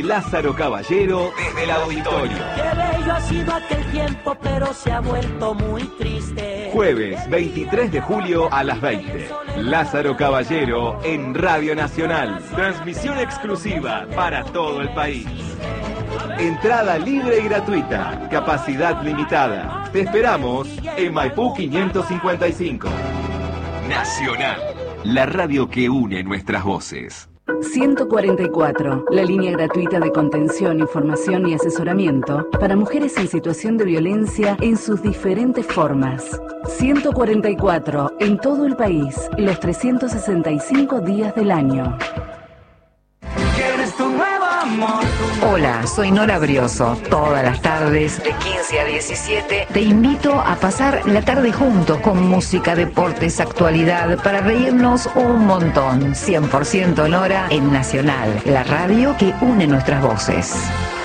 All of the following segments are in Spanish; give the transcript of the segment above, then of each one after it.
Lázaro Caballero desde el auditorio. Qué bello ha sido aquel tiempo, pero se ha vuelto muy triste. Jueves 23 de julio a las 20. Lázaro Caballero en Radio Nacional. Transmisión exclusiva para todo el país. Entrada libre y gratuita. Capacidad limitada. Te esperamos en Maipú 555. Nacional. La radio que une nuestras voces. 144, la línea gratuita de contención, información y asesoramiento para mujeres en situación de violencia en sus diferentes formas. 144, en todo el país, los 365 días del año. ¿Quieres tu nuevo amor? Hola, soy Nora Brioso. Todas las tardes, de 15 a 17, te invito a pasar la tarde juntos con música, deportes, actualidad, para reírnos un montón. 100% Nora en Nacional, la radio que une nuestras voces.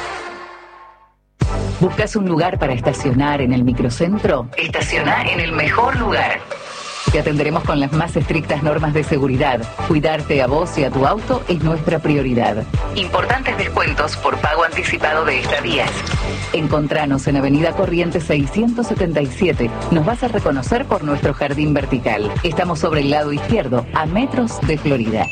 ¿Buscas un lugar para estacionar en el microcentro? Estaciona en el mejor lugar. Te atenderemos con las más estrictas normas de seguridad. Cuidarte a vos y a tu auto es nuestra prioridad. Importantes descuentos por pago anticipado de estadías. Encontranos en Avenida Corrientes 677. Nos vas a reconocer por nuestro jardín vertical. Estamos sobre el lado izquierdo, a metros de Florida.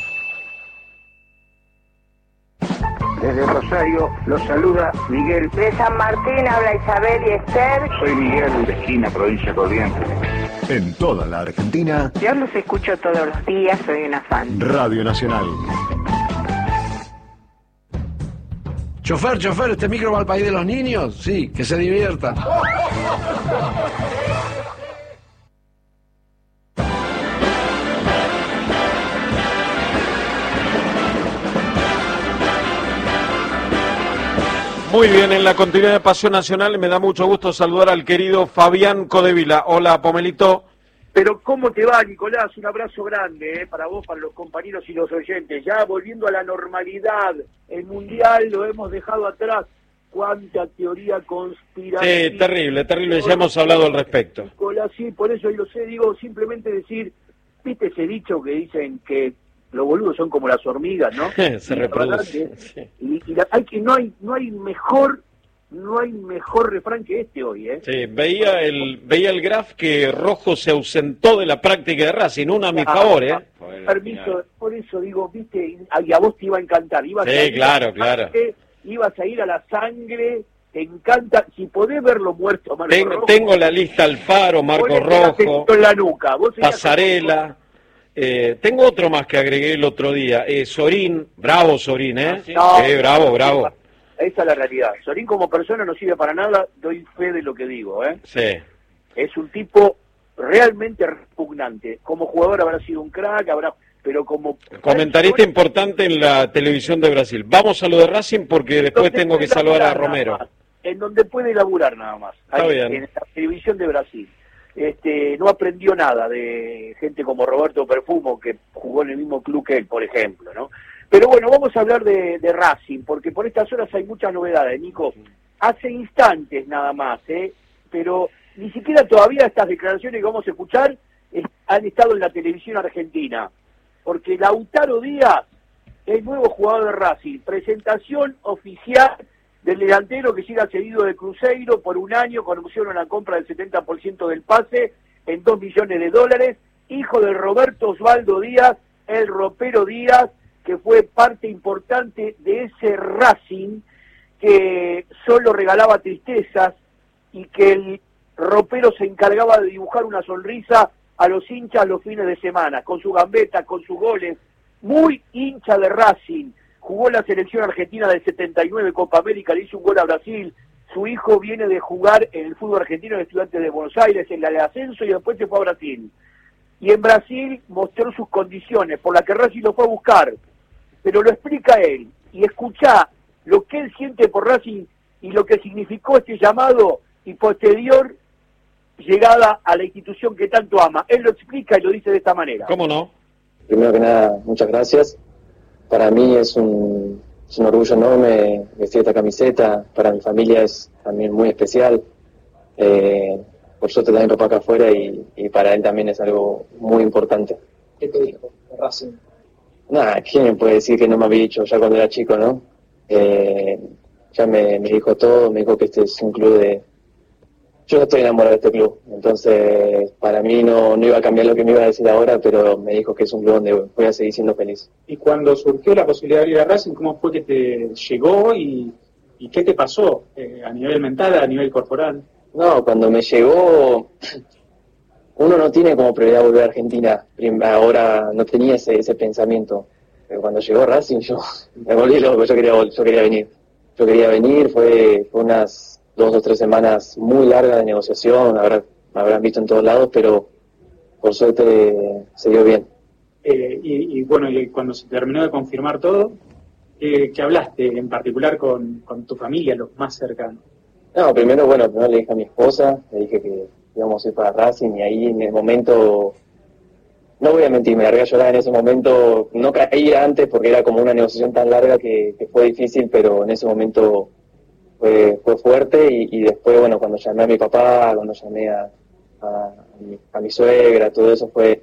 Desde Rosario los saluda Miguel. De San Martín habla Isabel y Esther. Soy Miguel de Esquina, provincia de Corrientes. En toda la Argentina. Yo los escucho todos los días, soy una fan. Radio Nacional. Chofer, ¿este micro va al país de los niños? Sí, que se divierta. Muy bien, en la continuidad de Pasión Nacional me da mucho gusto saludar al querido Fabián Codevila. Hola, Pomelito. Pero ¿cómo te va, Nicolás? Un abrazo grande para vos, para los compañeros y los oyentes. Ya volviendo a la normalidad, el Mundial lo hemos dejado atrás. Cuánta teoría conspirativa. Sí, terrible, ya hemos hablado al respecto. Nicolás, sí, por eso yo lo sé, digo, simplemente decir, ¿viste ese dicho que dicen que los boludos son como las hormigas, ¿no? Se reproducen. Sí. No hay mejor refrán que este hoy, ¿eh? Sí, veía el graf que Rojo se ausentó de la práctica de Racing, uno a mi favor, ¿eh? Permiso, por eso digo, viste, y a vos te iba a encantar. Claro. Ibas a ir a la sangre, te encanta, si podés verlo muerto, Marco Rojo. Tengo la lista Alfaro, Marco Rojo, en la nuca. Pasarela. Tengo otro más que agregué el otro día, Sorín, bravo Sorín, ¿eh? ¿Sí? No, bravo. Esa es la realidad. Sorín como persona no sirve para nada, doy fe de lo que digo, ¿eh? Sí. Es un tipo realmente repugnante. Como jugador habrá sido un crack, pero como... Comentarista importante en la televisión de Brasil. Vamos a lo de Racing porque después tengo que saludar a Romero. En donde puede laburar nada más. Está bien. En la televisión de Brasil. No aprendió nada de gente como Roberto Perfumo, que jugó en el mismo club que él, por ejemplo, ¿no? Pero bueno, vamos a hablar de Racing, porque por estas horas hay muchas novedades, Nico. Hace instantes nada más, pero ni siquiera todavía estas declaraciones que vamos a escuchar han estado en la televisión argentina, porque Lautaro Díaz es nuevo jugador de Racing, presentación oficial del delantero que siga cedido de Cruzeiro por un año con opción a una compra del 70% del pase en $2 millones, hijo de Roberto Osvaldo Díaz, el ropero Díaz, que fue parte importante de ese Racing que solo regalaba tristezas y que el ropero se encargaba de dibujar una sonrisa a los hinchas los fines de semana, con su gambeta, con sus goles, muy hincha de Racing. Jugó la selección argentina del 79 Copa América, le hizo un gol a Brasil. Su hijo viene de jugar en el fútbol argentino en Estudiantes de Buenos Aires, en la de ascenso, y después se fue a Brasil. Y en Brasil mostró sus condiciones, por las que Racing lo fue a buscar. Pero lo explica él. Y escuchá lo que él siente por Racing y lo que significó este llamado y posterior llegada a la institución que tanto ama. Él lo explica y lo dice de esta manera. ¿Cómo no? Primero que nada, muchas gracias. Para mí es un orgullo enorme vestir esta camiseta. Para mi familia es también muy especial. Por suerte también papá acá afuera y para él también es algo muy importante. ¿Qué te dijo Racing? Nada, ¿quién me puede decir que no me había dicho ya cuando era chico, no? ya me dijo todo, me dijo que este es un club de... Yo estoy enamorado de este club, entonces para mí no iba a cambiar lo que me iba a decir ahora, pero me dijo que es un club donde voy a seguir siendo feliz. Y cuando surgió la posibilidad de ir a Racing, ¿cómo fue que te llegó y qué te pasó a nivel mental, a nivel corporal? No, cuando me llegó, uno no tiene como prioridad volver a Argentina, ahora no tenía ese pensamiento, pero cuando llegó Racing yo me volví loco, yo quería venir. Yo quería venir, fue unas 2 o 3 semanas muy largas de negociación, me habrán visto en todos lados, pero por suerte se dio bien. Y bueno, y cuando se terminó de confirmar todo, ¿qué hablaste en particular con tu familia, los más cercanos? No, primero le dije a mi esposa, le dije que íbamos a ir para Racing y ahí en el momento, no voy a mentir, me largué a llorar en ese momento, no caía antes porque era como una negociación tan larga que fue difícil, pero en ese momento fue fuerte y después, bueno, cuando llamé a mi papá, cuando llamé a mi suegra, todo eso fue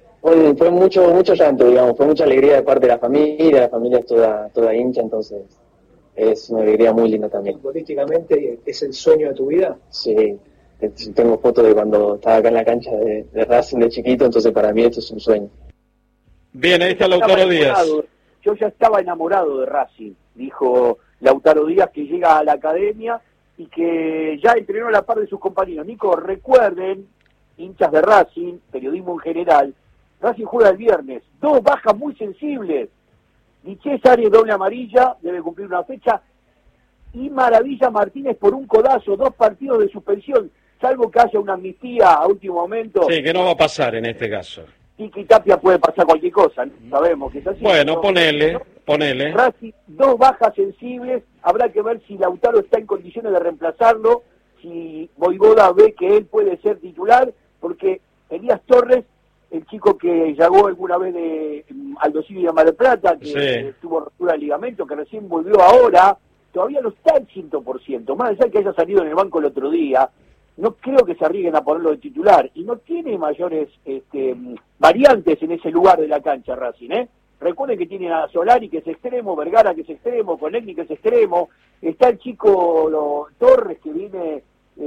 mucho llanto, digamos, fue mucha alegría de parte de la familia es toda hincha, entonces es una alegría muy linda también. ¿Políticamente es el sueño de tu vida? Sí, tengo fotos de cuando estaba acá en la cancha de Racing de chiquito, entonces para mí esto es un sueño. Bien, ahí está Lautaro Díaz. Yo ya estaba enamorado de Racing, dijo Lautaro Díaz, que llega a la academia y que ya entrenó a la par de sus compañeros. Nico, recuerden, hinchas de Racing, periodismo en general, Racing juega el viernes, 2 bajas muy sensibles. Diché Arias doble amarilla, debe cumplir una fecha, y Maravilla Martínez por un codazo, 2 partidos de suspensión, salvo que haya una amnistía a último momento. Sí, que no va a pasar en este caso. Tiki Tapia puede pasar cualquier cosa, ¿no? Sabemos que es así. Bueno, ¿no? ponele. Racing, 2 bajas sensibles, habrá que ver si Lautaro está en condiciones de reemplazarlo, si Voivoda ve que él puede ser titular, porque Elías Torres, el chico que llegó alguna vez de Aldo Civi de Mar del Plata, que tuvo rotura de ligamento, que recién volvió ahora, todavía no está al 100%, más allá que haya salido en el banco el otro día, no creo que se arriesguen a ponerlo de titular, y no tiene mayores variantes en ese lugar de la cancha Racing, ¿eh? Recuerden que tiene a Solari, que es extremo, Vergara, que es extremo, Conegni, que es extremo, está el chico Torres, que viene,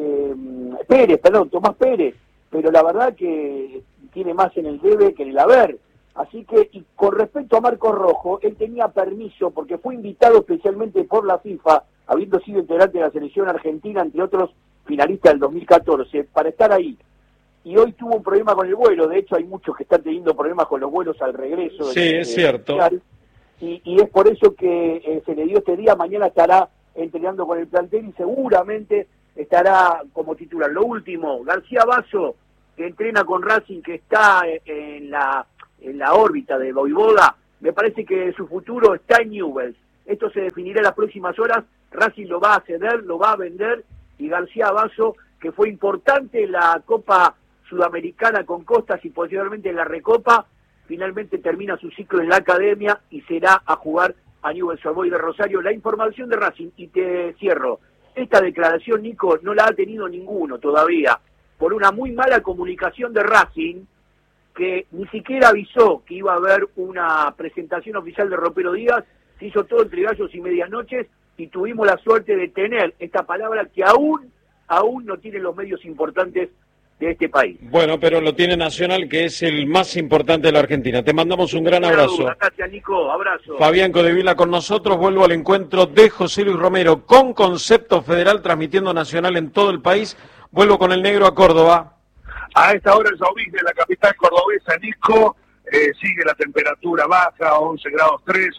Tomás Pérez, pero la verdad que tiene más en el debe que en el haber. Así que, y con respecto a Marcos Rojo, él tenía permiso, porque fue invitado especialmente por la FIFA, habiendo sido integrante de la selección argentina, entre otros finalistas del 2014, para estar ahí. Y hoy tuvo un problema con el vuelo, de hecho hay muchos que están teniendo problemas con los vuelos al regreso. Sí, es cierto. Y es por eso que se le dio este día, mañana estará entrenando con el plantel y seguramente estará como titular. Lo último, García Basso, que entrena con Racing, que está en la órbita de Voivoda, me parece que su futuro está en Newell's. Esto se definirá en las próximas horas, Racing lo va a ceder, lo va a vender, y García Basso, que fue importante en la Copa Sudamericana con Costas y posteriormente en la Recopa, finalmente termina su ciclo en la academia y será a jugar a Newell's Old Boys de Rosario. La información de Racing, y te cierro, esta declaración, Nico, no la ha tenido ninguno todavía, por una muy mala comunicación de Racing, que ni siquiera avisó que iba a haber una presentación oficial de Ropero Díaz, se hizo todo entre gallos y medianoches, y tuvimos la suerte de tener esta palabra que aún no tienen los medios importantes de este país. Bueno, pero lo tiene Nacional, que es el más importante de la Argentina. Te mandamos un gran abrazo. Gracias, Nico. Abrazo. Fabián Codevila con nosotros. Vuelvo al encuentro de José Luis Romero con concepto federal, transmitiendo Nacional en todo el país. Vuelvo con el negro a Córdoba. A esta hora en Saubí, de la capital cordobesa, Nico, sigue la temperatura baja, 11 grados 3,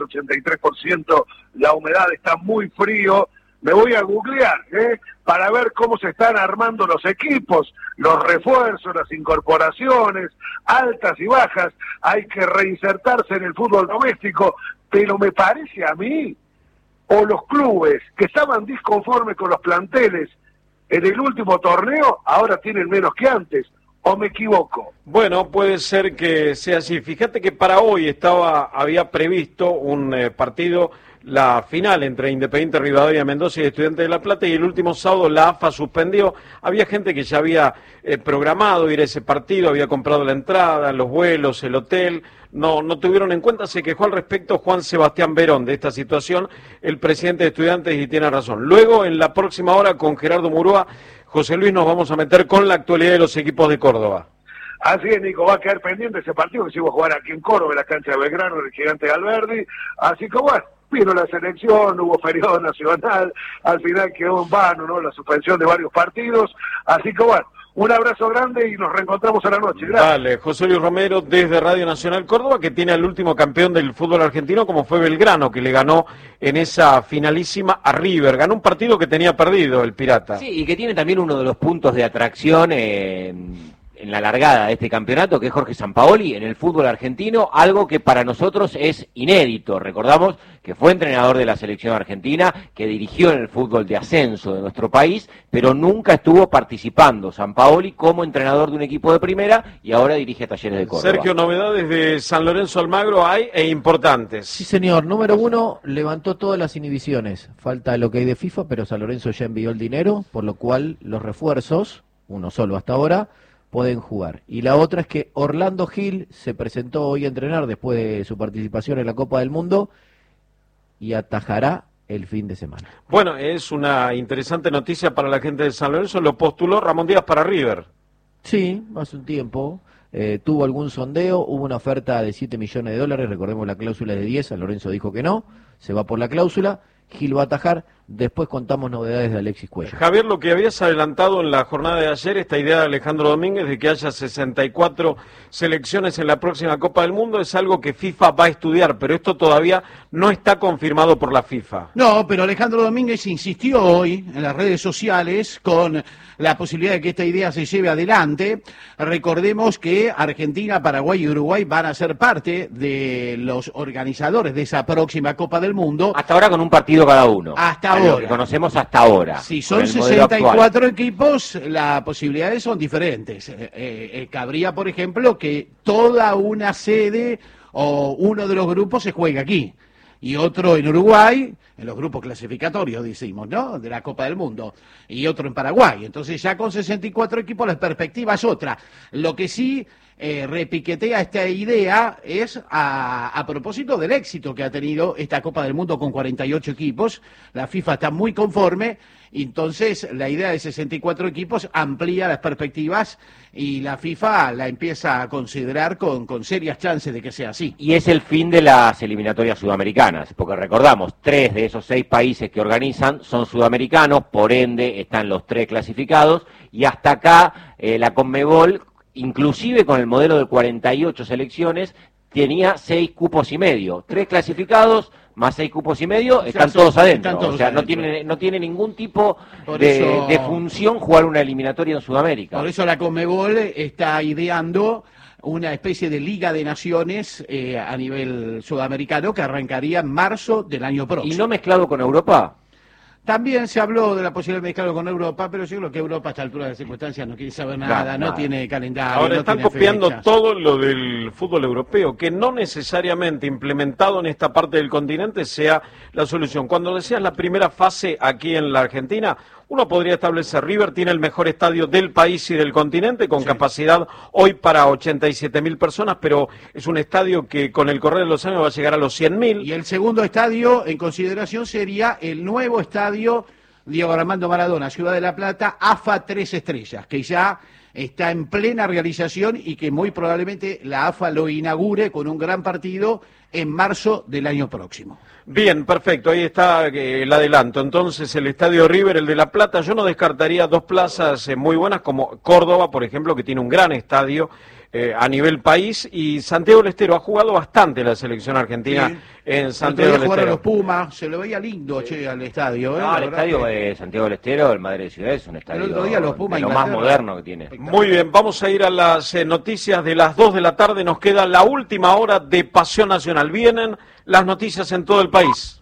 83%, la humedad está muy frío. Me voy a googlear, para ver cómo se están armando los equipos, los refuerzos, las incorporaciones, altas y bajas. Hay que reinsertarse en el fútbol doméstico, pero me parece a mí, o los clubes que estaban disconformes con los planteles en el último torneo, ahora tienen menos que antes, ¿o me equivoco? Bueno, puede ser que sea así. Fíjate que para hoy había previsto un partido la final entre Independiente Rivadavia, Mendoza y Estudiantes de La Plata, y el último sábado la AFA suspendió. Había gente que ya había programado ir a ese partido, había comprado la entrada, los vuelos, el hotel, no tuvieron en cuenta. Se quejó al respecto Juan Sebastián Verón de esta situación, el presidente de Estudiantes, y tiene razón. Luego, en la próxima hora, con Gerardo Murúa, José Luis, nos vamos a meter con la actualidad de los equipos de Córdoba. Así es, Nico, va a quedar pendiente ese partido que se iba a jugar aquí en Córdoba, en la cancha de Belgrano, del Gigante Galverdi. Así que bueno, vino la selección, hubo feriado nacional, al final quedó en vano, ¿no?, la suspensión de varios partidos. Así que bueno, un abrazo grande y nos reencontramos a la noche. Gracias. Dale, José Luis Romero desde Radio Nacional Córdoba, que tiene al último campeón del fútbol argentino, como fue Belgrano, que le ganó en esa finalísima a River. Ganó un partido que tenía perdido el Pirata. Sí, y que tiene también uno de los puntos de atracción en la largada de este campeonato, que es Jorge Sampaoli en el fútbol argentino, algo que para nosotros es inédito. Recordamos que fue entrenador de la selección argentina, que dirigió en el fútbol de ascenso de nuestro país, pero nunca estuvo participando Sampaoli como entrenador de un equipo de primera, y ahora dirige a Talleres de Córdoba. Sergio, novedades de San Lorenzo Almagro hay e importantes. Sí, señor. Número 1, levantó todas las inhibiciones. Falta lo que hay de FIFA, pero San Lorenzo ya envió el dinero, por lo cual los refuerzos, uno solo hasta ahora, pueden jugar. Y la otra es que Orlando Gil se presentó hoy a entrenar después de su participación en la Copa del Mundo y atajará el fin de semana. Bueno, es una interesante noticia para la gente de San Lorenzo. Lo postuló Ramón Díaz para River. Sí, hace un tiempo. Tuvo algún sondeo, hubo una oferta de $7 millones, recordemos la cláusula de 10, San Lorenzo dijo que no, se va por la cláusula. Gil va a atajar, después contamos novedades de Alexis Cuellar. Javier, lo que habías adelantado en la jornada de ayer, esta idea de Alejandro Domínguez de que haya 64 selecciones en la próxima Copa del Mundo, es algo que FIFA va a estudiar, pero esto todavía no está confirmado por la FIFA. No, pero Alejandro Domínguez insistió hoy en las redes sociales con la posibilidad de que esta idea se lleve adelante. Recordemos que Argentina, Paraguay y Uruguay van a ser parte de los organizadores de esa próxima Copa del Mundo. Hasta ahora con un partido cada uno. Hasta ahora. Lo que conocemos hasta ahora. Si son 64 equipos, las posibilidades son diferentes. Cabría, por ejemplo, que toda una sede o uno de los grupos se juegue aquí. Y otro en Uruguay, en los grupos clasificatorios, decimos, ¿no?, de la Copa del Mundo, y otro en Paraguay. Entonces ya con 64 equipos la perspectiva es otra. Lo que sí repiquetea esta idea es a propósito del éxito que ha tenido esta Copa del Mundo con 48 equipos. La FIFA está muy conforme, entonces la idea de 64 equipos amplía las perspectivas y la FIFA la empieza a considerar con serias chances de que sea así. Y es el fin de las eliminatorias sudamericanas, porque recordamos, 3 de esos 6 países que organizan son sudamericanos, por ende están los 3 clasificados, y hasta acá la Conmebol, inclusive con el modelo de 48 selecciones, tenía 6 cupos y medio. 3 clasificados más 6 cupos y medio, están todos adentro. O sea, no tiene ningún tipo de función jugar una eliminatoria en Sudamérica. Por eso la Conmebol está ideando una especie de Liga de Naciones a nivel sudamericano que arrancaría en marzo del año próximo. ¿Y no mezclado con Europa? También se habló de la posibilidad de mezclarlo con Europa, pero yo creo que Europa a esta altura de circunstancias no quiere saber nada, no tiene calendario. Ahora no están tiene copiando fechas. todo lo del fútbol europeo, que no necesariamente implementado en esta parte del continente sea la solución. Cuando decías la primera fase aquí en la Argentina, uno podría establecer, River tiene el mejor estadio del país y del continente, con capacidad hoy para 87.000 personas, pero es un estadio que con el correr de los años va a llegar a los 100.000. Y el segundo estadio en consideración sería el nuevo estadio Diego Armando Maradona, Ciudad de la Plata, AFA 3 estrellas, que ya está en plena realización y que muy probablemente la AFA lo inaugure con un gran partido en marzo del año próximo. Bien, perfecto, ahí está el adelanto. Entonces, el Estadio River, el de La Plata, yo no descartaría 2 plazas muy buenas, como Córdoba, por ejemplo, que tiene un gran estadio a nivel país, y Santiago del Estero ha jugado bastante la selección argentina en Santiago del Estero. Estero. Los Pumas, se lo veía lindo al estadio. No, el estadio de Santiago del Estero, el Madre de Ciudad, es un estadio el otro día los Pumas, de lo más moderno que tiene. Muy bien, vamos a ir a las noticias de las 2 de la tarde, nos queda la última hora de Pasión Nacional. Vienen las noticias en todo el país.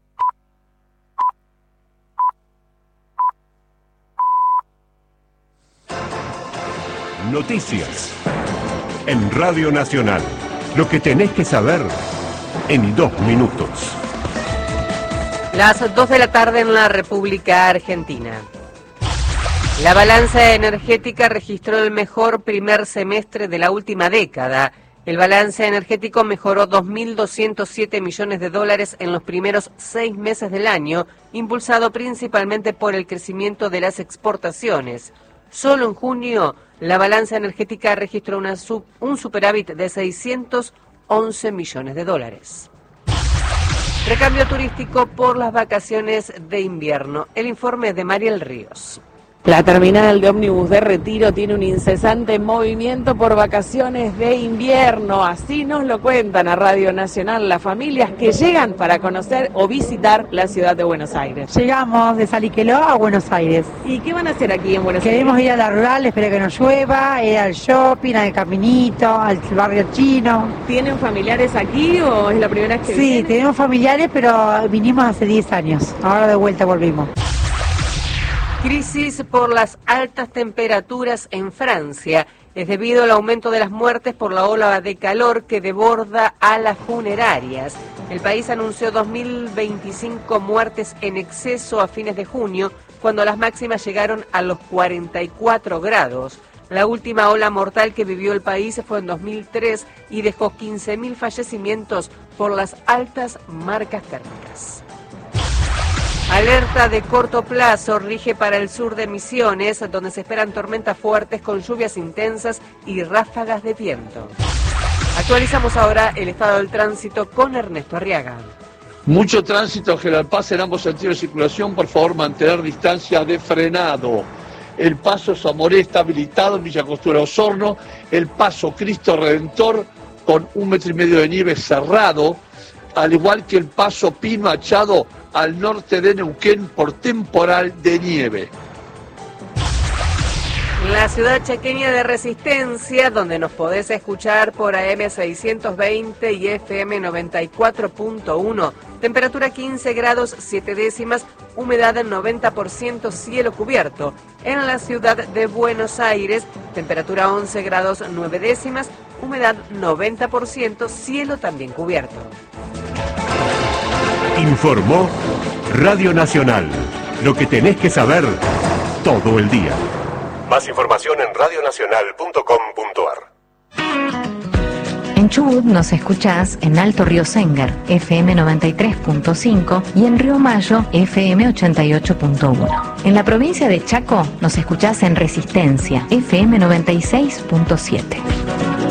Noticias en Radio Nacional. Lo que tenés que saber en 2 minutos. Las 2 de la tarde en la República Argentina. La balanza energética registró el mejor primer semestre de la última década. El balance energético mejoró 2.207 millones de dólares en los primeros 6 meses del año, impulsado principalmente por el crecimiento de las exportaciones. Solo en junio, la balanza energética registró un superávit de 611 millones de dólares. Recambio turístico por las vacaciones de invierno. El informe de Mariel Ríos. La terminal de ómnibus de Retiro tiene un incesante movimiento por vacaciones de invierno. Así nos lo cuentan a Radio Nacional las familias que llegan para conocer o visitar la ciudad de Buenos Aires. Llegamos de Saliqueló a Buenos Aires. ¿Y qué van a hacer aquí en Buenos Queremos Aires? ir a la rural, espero que no llueva, ir al shopping, al caminito, al barrio chino. ¿Tienen familiares aquí o es la primera vez que vienen? Sí, tenemos familiares, pero vinimos hace 10 años. Ahora de vuelta volvimos. Crisis por las altas temperaturas en Francia. Es debido al aumento de las muertes por la ola de calor que desborda a las funerarias. El país anunció 2.025 muertes en exceso a fines de junio, cuando las máximas llegaron a los 44 grados. La última ola mortal que vivió el país fue en 2003 y dejó 15.000 fallecimientos por las altas marcas térmicas. Alerta de corto plazo rige para el sur de Misiones, donde se esperan tormentas fuertes con lluvias intensas y ráfagas de viento. Actualizamos ahora el estado del tránsito con Ernesto Arriaga. Mucho tránsito, General Paz, en ambos sentidos de circulación. Por favor, mantener distancia de frenado. El paso Zamoré está habilitado en Villa Costura Osorno. El paso Cristo Redentor con 1,5 metros de nieve cerrado. Al igual que el paso Pino Machado al norte de Neuquén por temporal de nieve. La ciudad chaqueña de Resistencia, donde nos podés escuchar por AM 620 y FM 94.1. Temperatura 15 grados 7 décimas, humedad del 90%, cielo cubierto. En la ciudad de Buenos Aires, temperatura 11 grados 9 décimas, humedad 90%, cielo también cubierto. Informó Radio Nacional. Lo que tenés que saber todo el día. Más información en radionacional.com.ar. En Chubut nos escuchás en Alto Río Sengar, FM 93.5 y en Río Mayo, FM 88.1. En la provincia de Chaco nos escuchás en Resistencia, FM 96.7.